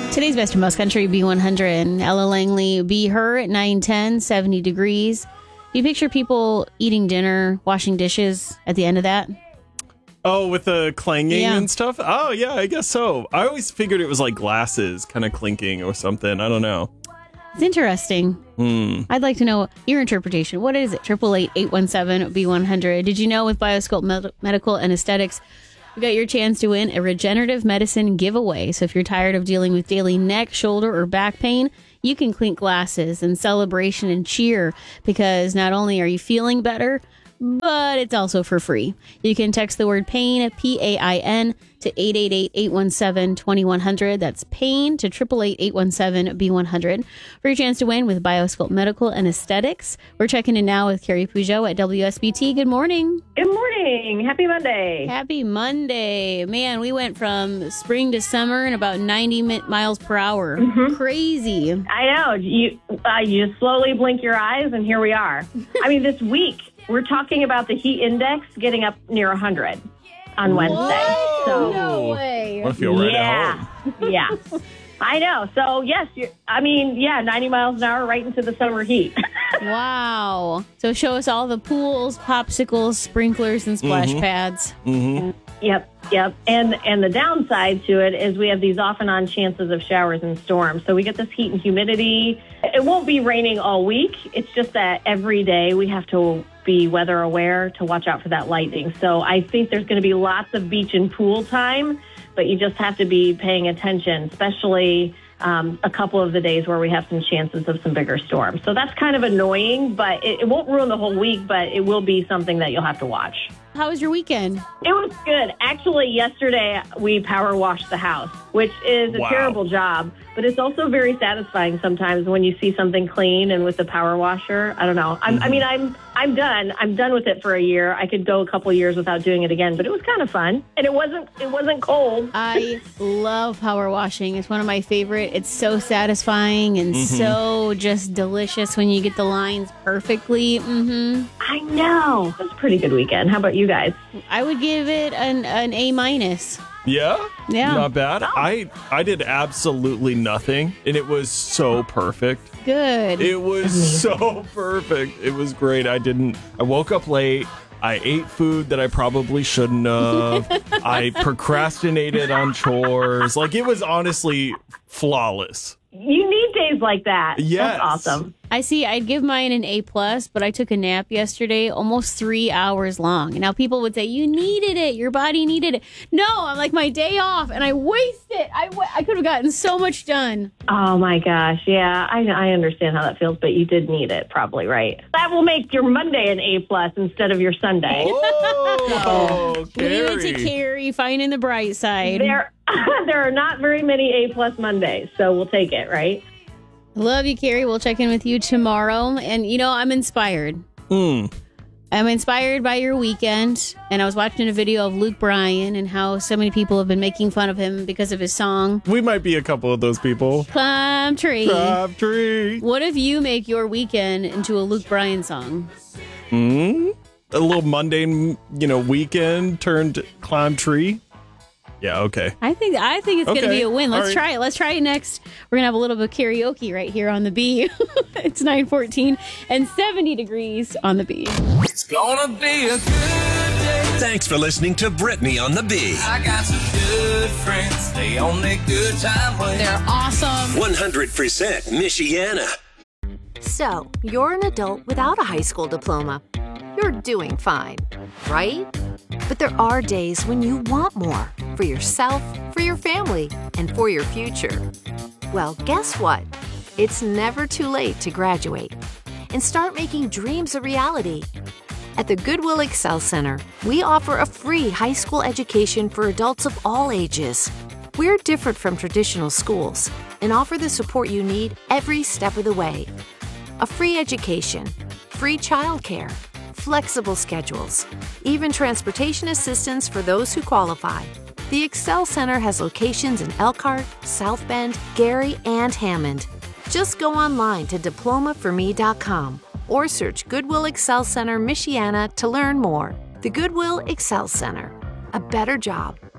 Today's best and most country B100. Ella Langley, Be Her at 9:10, 70 degrees. Do you picture people eating dinner, washing dishes at the end of that? Oh, with the clanging and stuff? Oh, yeah, I guess so. I always figured it was like glasses kind of clinking or something. I don't know. It's interesting. I'd like to know your interpretation. What is it? 888-817-B100. Did you know with BioSculpt Medical and Aesthetics, we got your chance to win a regenerative medicine giveaway. So if you're tired of dealing with daily neck, shoulder, or back pain, you can clink glasses in celebration and cheer because not only are you feeling better, but it's also for free. You can text the word PAIN, PAIN, to 888-817-2100. That's PAIN to 888-817-B100 for your chance to win with BioSculpt Medical and Aesthetics. We're checking in now with Carrie Peugeot at WSBT. Good morning. Good morning. Happy Monday. Happy Monday. Man, we went from spring to summer in about 90 miles per hour. Crazy. I know. You slowly blink your eyes, and here we are. I mean, this week, we're talking about the heat index getting up near 100 on Wednesday. What? So, No way. I feel right at home. Yeah. I know. So, yes, 90 miles an hour right into the summer heat. Wow. So show us all the pools, popsicles, sprinklers, and splash pads. Yep. And the downside to it is we have these off and on chances of showers and storms. So we get this heat and humidity. It won't be raining all week. It's just that every day we have to be weather aware to watch out for that lightning. So I think there's going to be lots of beach and pool time, but you just have to be paying attention, especially a couple of the days where we have some chances of some bigger storms. So that's kind of annoying, but it won't ruin the whole week, but it will be something that you'll have to watch. How was your weekend? It was good. Actually, yesterday we power washed the house, which is a terrible job, but it's also very satisfying sometimes when you see something clean and with the power washer. I don't know. I'm done. I'm done with it for a year. I could go a couple years without doing it again, but it was kind of fun, and it wasn't cold. I love power washing. It's one of my favorite. It's so satisfying and so just delicious when you get the lines perfectly. I know. It was a pretty good weekend. How about you guys? I would give it an A-. Yeah? Yeah. Not bad. I did absolutely nothing, and it was so perfect. Good. It was so perfect. It was great. I woke up late. I ate food that I probably shouldn't have. I procrastinated on chores. Like, it was honestly flawless. You need days like that. Yes. That's awesome. I see. I'd give mine an A+, but I took a nap yesterday, almost 3 hours long. And now people would say, you needed it. Your body needed it. No, I'm like, my day off, and I wasted. I could have gotten so much done. Oh, my gosh. Yeah, I understand how that feels, but you did need it, probably, right? That will make your Monday an A+ instead of your Sunday. Oh, Leave it to Carrie. Carrie, finding the bright side. There are not very many A+ Mondays, so we'll take it, right? Love you, Carrie. We'll check in with you tomorrow. And, I'm inspired. I'm inspired by your weekend. And I was watching a video of Luke Bryan and how so many people have been making fun of him because of his song, We might be a couple of those people. Climb Tree. Climb tree. What if you make your weekend into a Luke Bryan song? A little mundane, weekend turned climb tree. Yeah, okay. I think it's going to be a win. Let's All right. try it. Let's try it next. We're going to have a little bit of karaoke right here on the B. It's 9:14 and 70 degrees on the B. It's gonna be a good day. Thanks for listening to Brittany on the B. I got some good friends. They on their good time way. They're awesome. 100% Michiana. So, you're an adult without a high school diploma. You're doing fine, right? But there are days when you want more for yourself, for your family, and for your future. Well, guess what? It's never too late to graduate and start making dreams a reality. At the Goodwill Excel Center, we offer a free high school education for adults of all ages. We're different from traditional schools and offer the support you need every step of the way. A free education, free childcare, flexible schedules, even transportation assistance for those who qualify. The Excel Center has locations in Elkhart, South Bend, Gary, and Hammond. Just go online to diplomaforme.com or search Goodwill Excel Center Michiana to learn more. The Goodwill Excel Center. A better job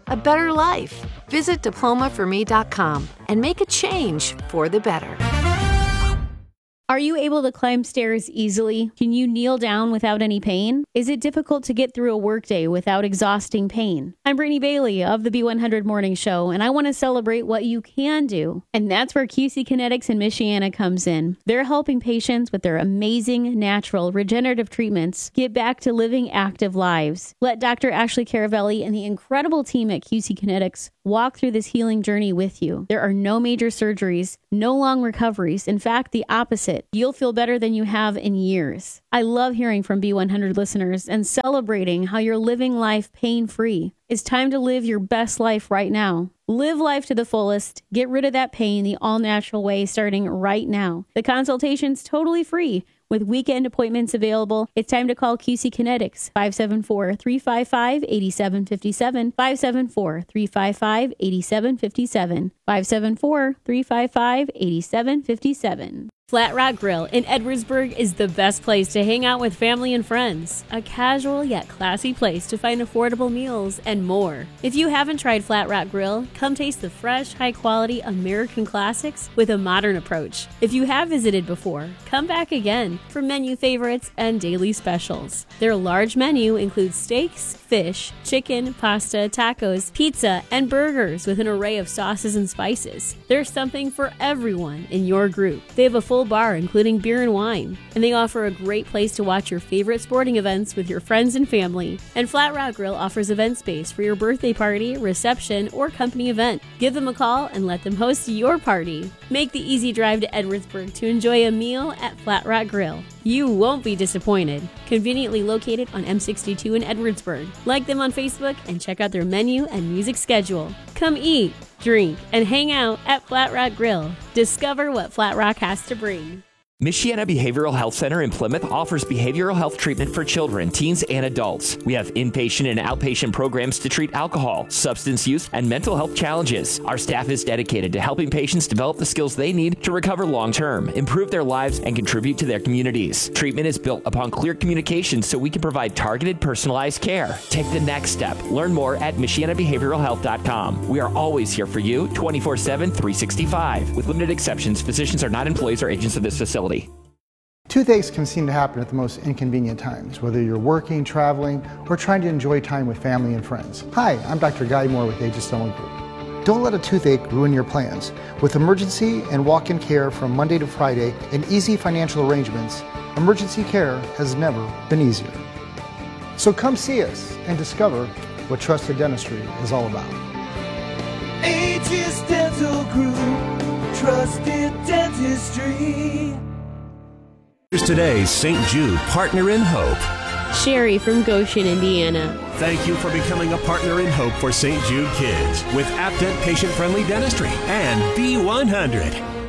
a better life. Visit diplomaforme.com and make a change for the better. Are you able to climb stairs easily? Can you kneel down without any pain? Is it difficult to get through a workday without exhausting pain? I'm Brittany Bailey of the B100 Morning Show, and I want to celebrate what you can do. And that's where QC Kinetics in Michiana comes in. They're helping patients with their amazing, natural, regenerative treatments get back to living active lives. Let Dr. Ashley Caravelli and the incredible team at QC Kinetics walk through this healing journey with you. There are no major surgeries, no long recoveries. In fact, the opposite. You'll feel better than you have in years. I love hearing from B100 listeners and celebrating how you're living life pain-free. It's time to live your best life right now. Live life to the fullest. Get rid of that pain the all-natural way starting right now. The consultation's totally free. With weekend appointments available, it's time to call QC Kinetics, 574-355-8757, 574-355-8757, 574-355-8757. Flat Rock Grill in Edwardsburg is the best place to hang out with family and friends. A casual yet classy place to find affordable meals and more. If you haven't tried Flat Rock Grill, come taste the fresh, high-quality American classics with a modern approach. If you have visited before, come back again for menu favorites and daily specials. Their large menu includes steaks, fish, chicken, pasta, tacos, pizza, and burgers with an array of sauces and spices. There's something for everyone in your group. They have a full bar including beer and wine, and they offer a great place to watch your favorite sporting events with your friends and family. And Flat Rock Grill offers event space for your birthday party, reception, or company event. Give them a call and let them host your party. Make the easy drive to Edwardsburg to enjoy a meal at Flat Rock Grill. You won't be disappointed. Conveniently located on M62 in Edwardsburg. Like them on Facebook and check out their menu and music schedule. Come eat, drink, and hang out at Flat Rock Grill. Discover what Flat Rock has to bring. Michiana Behavioral Health Center in Plymouth offers behavioral health treatment for children, teens, and adults. We have inpatient and outpatient programs to treat alcohol, substance use, and mental health challenges. Our staff is dedicated to helping patients develop the skills they need to recover long-term, improve their lives, and contribute to their communities. Treatment is built upon clear communication so we can provide targeted, personalized care. Take the next step. Learn more at MichianaBehavioralHealth.com. We are always here for you, 24/7, 365. With limited exceptions, physicians are not employees or agents of this facility. Toothaches can seem to happen at the most inconvenient times, whether you're working, traveling, or trying to enjoy time with family and friends. Hi, I'm Dr. Guy Moore with Aegis Dental Group. Don't let a toothache ruin your plans. With emergency and walk-in care from Monday to Friday and easy financial arrangements, emergency care has never been easier. So come see us and discover what trusted dentistry is all about. Aegis Dental Group, trusted dentistry. Here's today's St. Jude Partner in Hope. Sherry from Goshen, Indiana. Thank you for becoming a partner in hope for St. Jude kids with ApDent patient-friendly dentistry and B100.